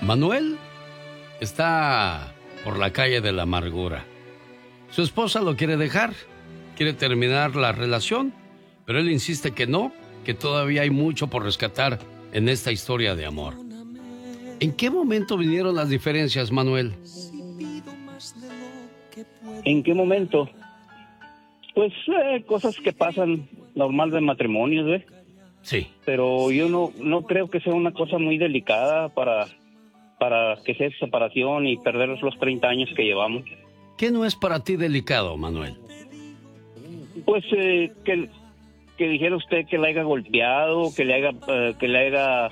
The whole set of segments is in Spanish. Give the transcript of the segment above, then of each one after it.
Manuel está por la calle de la amargura. Su esposa lo quiere dejar, quiere terminar la relación, pero él insiste que no, que todavía hay mucho por rescatar en esta historia de amor. ¿En qué momento vinieron las diferencias, Manuel? ¿En qué momento? Pues cosas que pasan normal de matrimonios, ¿ves? Sí. Pero yo no creo que sea una cosa muy delicada para que sea separación y perder los 30 años que llevamos. ¿Qué no es para ti delicado, Manuel? Pues que dijera usted que la haya golpeado, que le haya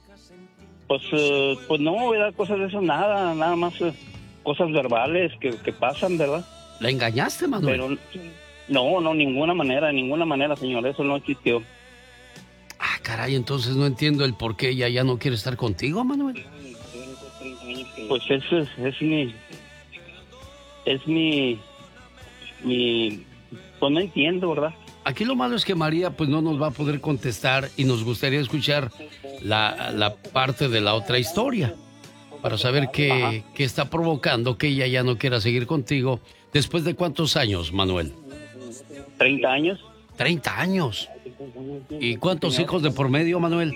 pues no, ¿verdad? Cosas de eso, nada más cosas verbales que pasan, ¿verdad? ¿La engañaste, Manuel? Pero no, ninguna manera, señor, eso no existió. Ah, caray, entonces no entiendo el por qué ella ya no quiere estar contigo, Manuel. Pues es mi pues no entiendo, ¿verdad? Aquí lo malo es que María pues no nos va a poder contestar y nos gustaría escuchar la parte de la otra historia para saber qué está provocando que ella ya no quiera seguir contigo. ¿Después de cuántos años, Manuel? 30 años. 30 años. ¿Y cuántos hijos de por medio, Manuel?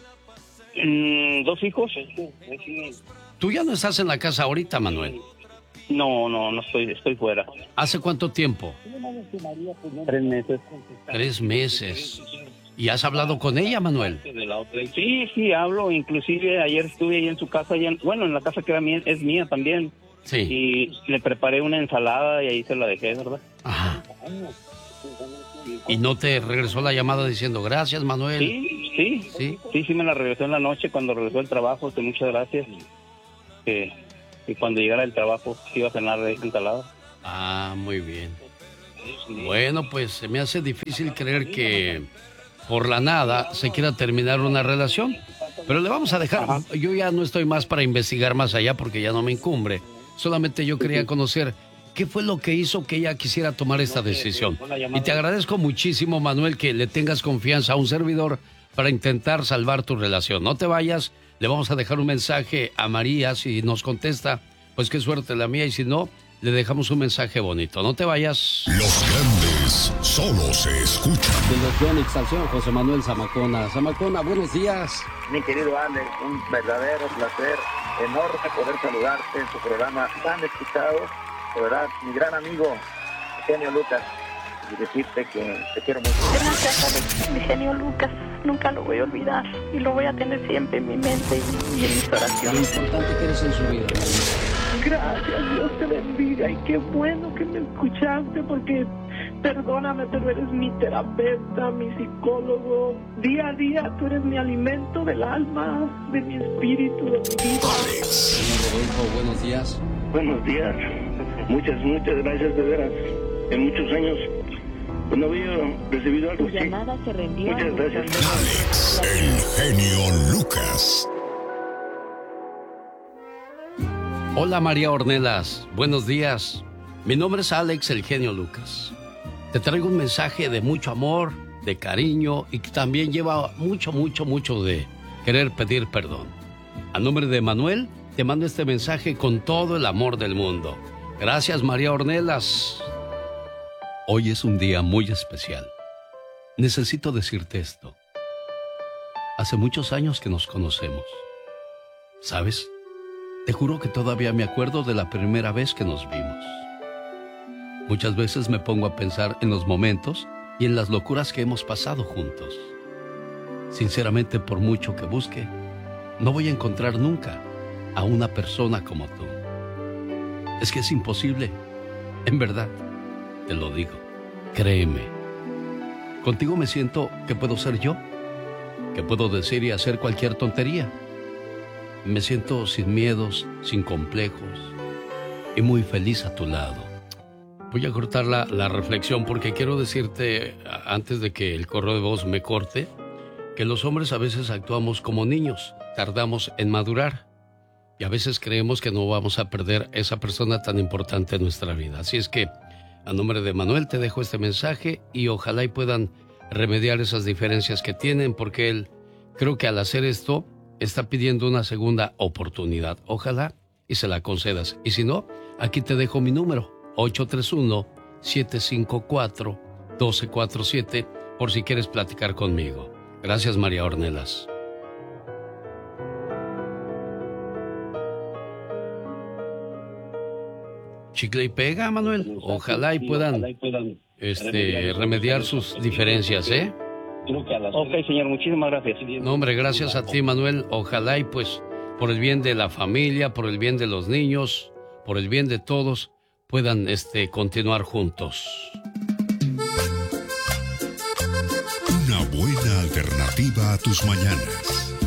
2 hijos. Tú ya no estás en la casa ahorita, Manuel. No estoy fuera. ¿Hace cuánto tiempo? 3 meses. 3 meses. ¿Y has hablado con ella, Manuel? Sí, hablo. Inclusive ayer estuve ahí en su casa, en la casa que era mía, es mía también. Sí. Y le preparé una ensalada y ahí se la dejé, ¿verdad? Ajá. ¿Y no te regresó la llamada diciendo gracias, Manuel? Sí, me la regresó en la noche cuando regresó del trabajo, que muchas gracias. Y cuando llegara del trabajo iba a cenar de ensalada. Ah, muy bien. Bueno, pues se me hace difícil creer que por la nada se quiera terminar una relación. Pero le vamos a dejar. Ajá. Yo ya no estoy más para investigar más allá porque ya no me incumbe. Solamente yo quería conocer qué fue lo que hizo que ella quisiera tomar esta decisión. Y te agradezco muchísimo, Manuel, que le tengas confianza a un servidor para intentar salvar tu relación. No te vayas, le vamos a dejar un mensaje a María. Si nos contesta, pues qué suerte la mía. Y si no, le dejamos un mensaje bonito. No te vayas. Los grandes solo se escuchan. Bendición, exaltación, José Manuel Zamacona. Zamacona, buenos días. Mi querido Alex, un verdadero placer, enorme poder saludarte en tu programa tan escuchado. De verdad, mi gran amigo, Genio Lucas, y decirte que te quiero mucho. Gracias, Alex, mi genio Lucas. Nunca lo voy a olvidar y lo voy a tener siempre en mi mente y en mis oraciones. Lo importante que eres en su vida. Gracias, Dios te bendiga y qué bueno que me escuchaste porque perdóname, pero eres mi terapeuta, mi psicólogo. Día a día tú eres mi alimento del alma, de mi espíritu, de mi vida. Señor Rodolfo, buenos días. Buenos días. Muchas gracias de veras. En muchos años no había recibido algo así. Muchas gracias. Alex, el genio Lucas. Hola María Ornelas, buenos días. Mi nombre es Alex, el genio Lucas. Te traigo un mensaje de mucho amor, de cariño y que también lleva mucho de querer pedir perdón. A nombre de Manuel, te mando este mensaje con todo el amor del mundo. Gracias, María Ornelas. Hoy es un día muy especial. Necesito decirte esto. Hace muchos años que nos conocemos. ¿Sabes? Te juro que todavía me acuerdo de la primera vez que nos vimos. Muchas veces me pongo a pensar en los momentos y en las locuras que hemos pasado juntos. Sinceramente, por mucho que busque, no voy a encontrar nunca a una persona como tú. Es que es imposible. En verdad, te lo digo. Créeme. Contigo me siento que puedo ser yo, que puedo decir y hacer cualquier tontería. Me siento sin miedos, sin complejos y muy feliz a tu lado. Voy a cortar la reflexión porque quiero decirte, antes de que el correo de voz me corte, que los hombres a veces actuamos como niños, tardamos en madurar y a veces creemos que no vamos a perder esa persona tan importante en nuestra vida. Así es que, a nombre de Manuel, te dejo este mensaje y ojalá y puedan remediar esas diferencias que tienen, porque él, creo que al hacer esto, está pidiendo una segunda oportunidad. Ojalá y se la concedas. Y si no, aquí te dejo mi número, 831-754-1247, por si quieres platicar conmigo. Gracias, María Ornelas. Chicle y pega, Manuel. Ojalá y puedan remediar sus diferencias, ¿eh? Ok, señor, muchísimas gracias. No, hombre, gracias a ti, Manuel. Ojalá y pues por el bien de la familia, por el bien de los niños, por el bien de todos, puedan continuar juntos. Una buena alternativa a tus mañanas.